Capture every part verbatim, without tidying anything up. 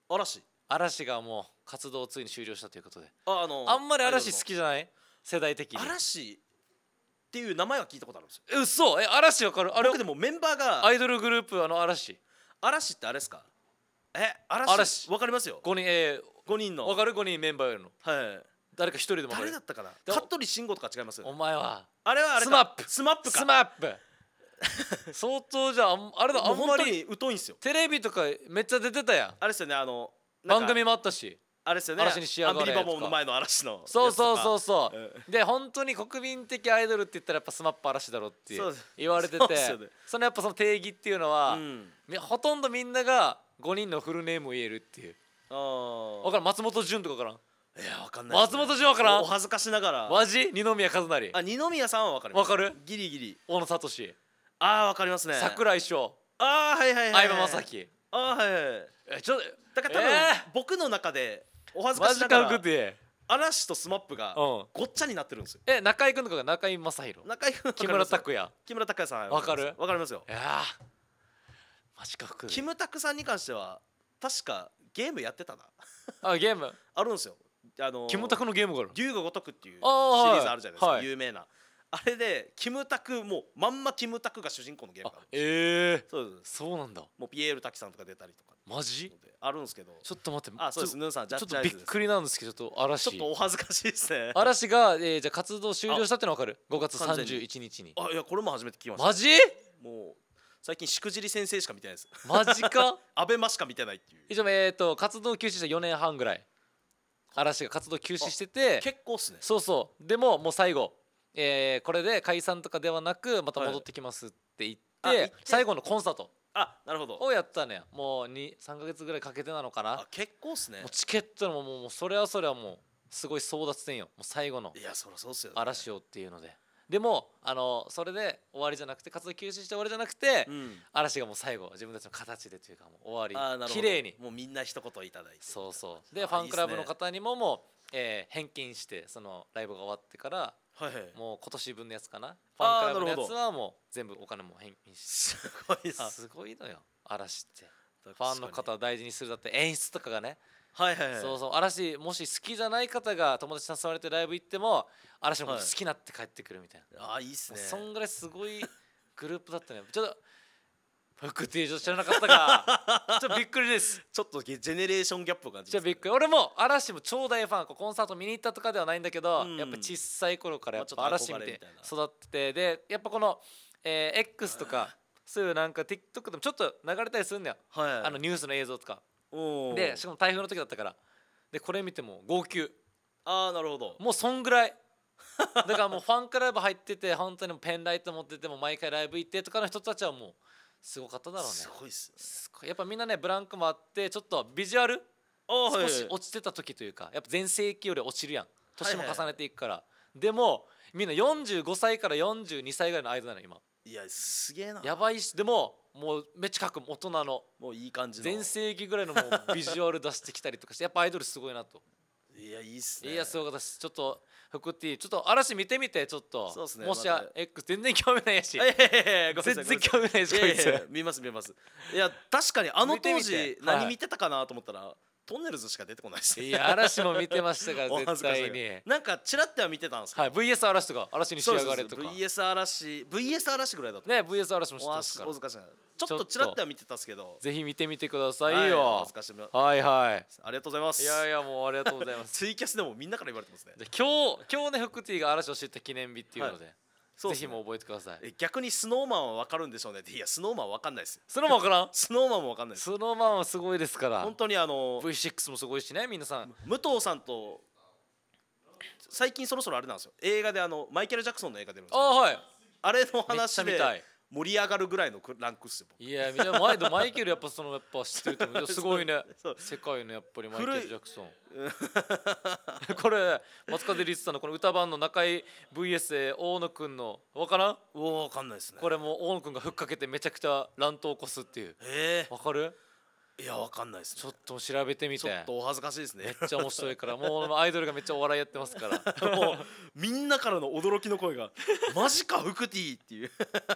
嵐嵐がもう活動をついに終了したということで、 あ、あのあんまり嵐好アイきじゃない？世代的に。 ドルの嵐っていう名前は聞いたことあるんですよ。 え、嘘？え、嵐わかる？あれ僕でもメンバーがアイドルグループ、あの嵐嵐ってあれですか？え、嵐嵐わかりますよ。 ごにん、えごにんのー、わかる？ごにんメンバーいるの。 はい。 誰か一人でもわかる？ 誰だったかな。 だ香取慎吾とか違いますよおね。 前はあれはあれかスマップスマップか。 スマップ相当じゃあ、あんあれだ、あんまもう本当りに疎いんすよ。 テレビとかめっちゃ出てたやん。 あれですよね、あのなんか番組もあったし、 あれですよね、 嵐に仕上がれアンビリバボーの前の嵐のそうそうそううそう、 うんで本当に国民的アイドルって言ったらやっぱスマップ嵐だろってそうです言われてて、 そうですよねそのやっぱその定義っていうのは、 ん。 みほとんどみんながごにんのフルネームを言えるっていう。 ああ。 わからん？松本潤とかわからん？ いやわかんないですね。 松本潤わからん？ お恥ずかしながら。 マジ？二宮和也、 あ、二宮さんはわかります。 わかる？ ギリギリ。 大野聡、 ああ、わかりますね。 櫻井翔、 ああ、はいはいはい。 相葉雅紀。 ああ、はいはい。 え、ちょっとだから多分、 え僕の中でお恥ー、マジずかしながからくて、 嵐とスマップがうん、 ごっちゃになってるんですよ。 え、中居君とかが中居正広、 中居君木村拓哉、 木村拓哉さんわかる？ わかりますよ。 いやーマジかくキムタクさんに関しては確かゲームやってたな。 あ、ゲームあるんですよ。あのキムタクのゲームがある。 龍が如くっていうシリあーーズあるじゃないですか、 はい有名な。あれでキムタクもうまんまキムタクが主人公のゲームあがある。 えー、 そうです。 そうなんだ。 もうピエール滝さんとか出たりとかマジ？ あるんですけど。 ちょっと待って、 あ、そうです。ヌーさんジャちょっッジアイズです。 とびっくりなんですけど、ちょっと嵐ちょっとお恥ずかしいですね。 嵐が、えー、じゃあ活動終了したってのは分かる？ごがつさんじゅういちにちに。 あ、いやこれも初めて聞きました。 マジ？ もう最近しくじり先生しか見てないです。 マジか？ アベマしか見てないっていう。 一応えっ、ー、と活動休止したよねんはんぐらい嵐が活動休止してて、 結構っすね。 そうそうでももう最後、えー、これで解散とかではなくまた戻ってきますって言って、 はいあ言って最後のコンサートあ、なるほど。 をやったね。もうにさんかげつぐらいかけてなのかな。 あ、結構っすねもう。チケットのももうもうそれはそれはもうすごい争奪戦よ。もう最後のいや、そりゃそうっすよね。 嵐をっていうので、でもあのそれで終わりじゃなくて、活動休止して終わりじゃなくて、 うん。 嵐がもう最後自分たちの形でというかもう終わりあー、なるほど。 綺麗に。 もうみんな一言いただいて。 そうそうであファンクラブのいいっすね方にももう、えー返金して、そのライブが終わってからはいはい。 もう今年分のやつかな、フあーァンクラブのやなるほどつはもう全部お金も返金してすごいな。 すごいのよ嵐って。 フファンの方を大事にするだって演出とかがね、 はいはいはい。 そうそう嵐もし好きじゃない方が友達に誘われてライブ行っても嵐のこと好きになって帰ってくるみたいな、 あー、いいっすね。 そんぐらいすごいグループだったね。ちょっと服っていう女知らなかったがちょっとびっくりです。 ちょっとジェネレーションギャップを感じますね。 じゃあびっくり。俺も嵐も超大ファン、こうコンサート見に行ったとかではないんだけど、 うんやっぱ小さい頃からやっぱまあ嵐見てちょっと憧れみたいな育ってて、でやっぱこの、えー X とかそういうなんか TikTok でもちょっと流れたりするんだよ、 はい。 あのニュースの映像とかおーで、しかも台風の時だったから、でこれ見ても号泣、 ああ、なるほど。 もうそんぐらいだからもうファンクラブ入ってて本当にペンライト持ってても毎回ライブ行ってとかの人たちはもうすごかっただろうね。 すごいっすね。 すごいやっぱみんなねブランクもあってちょっとビジュアルあーはいはい少し落ちてた時というか、やっぱ全盛期より落ちるやん、年も重ねていくから、でもみんなよんじゅうごさいからよんじゅうにさいぐらいの間なの今。 いや、すげえな。 やばいし、でももうめっちゃかく大人のもういい感じの。 全盛期ぐらいのもうビジュアル出してきたりとかして、やっぱアイドルすごいなと。 いや、いいっすね。 いやすごかったです。ちょっと服っていい、ちょっと嵐見てみて、ちょっとそうっすねもしやまた X 全然興味ないやし、 いやいやいやごめんなさい全然興味ないしこいついやいやいや見ます見ます。いや、確かにあの当見て時みてはい何見てたかなと思ったらトンネルズしか出てこないですね。 いや嵐も見てましたからお恥絶ずかしい対に。 なんかチラッては見てたんですけど、 はい ブイエス 嵐とか嵐に仕上がれとかそうです ブイエス 嵐 ブイエス 嵐ぐらいだったね ブイエス 嵐も知っておますから、 恥ずかしいな。ちょっとチラッては見てたんですけど、 ぜひ見てみてくださいはいおよ恥ず。かしいな。 はいはいありがとうございます。 いやいやもうありがとうございますツイキャスでもみんなから言われてますね。 で今日今日ねフクティが嵐を知った記念日っていうので、 そうっすねぜひもう覚えてください。 え逆にスノーマンは分かるんでしょうねって。いや、スノーマンは分かんないですよ。 スノーマンわからんスノーマンも分かんないです。 スノーマンはすごいですから、 本当にあのブイシックス もすごいしね皆さん。 武藤さんと最近そろそろあれなんですよ、映画であのマイケル・ジャクソンの映画出るんですよ。 ああはいあれのめっち話でゃ見たい。 盛り上がるぐらいのランクっすよ。僕いやみんなマイマイケルやっぱそのやっぱ知ってると思う。すごいねそう世界のやっぱりマイケ古いル・ジャクソンこれ松風律さんのこの歌番の中井 ブイエス で大野くんのわからん、 うわ、分かんないですね。 これもう大野くんがふっかけてめちゃくちゃ乱闘を起こすっていう、 えわかる？ えいや、分かんないですね。 ちょっと調べてみて、 ちょっとお恥ずかしいですね。 めっちゃ面白いからもうアイドルがめっちゃお笑いやってますからもうみんなからの驚きの声がマジかフクティっていう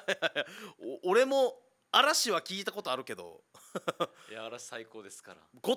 お俺も嵐は聞いたことあるけどいや嵐最高ですから。 ご